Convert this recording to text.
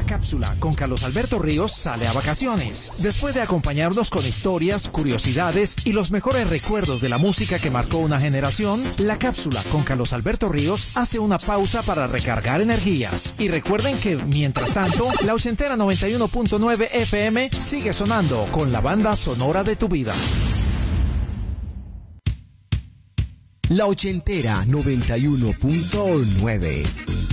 Cápsula con Carlos Alberto Ríos sale a vacaciones. Después de acompañarnos con historias, curiosidades y los mejores recuerdos de la música que marcó una generación, La Cápsula con Carlos Alberto Ríos hace una pausa para recargar energías. Y recuerden que, mientras tanto, la ochentera 91.9 FM sigue sonando con la banda sonora de tu vida. La ochentera 91.9.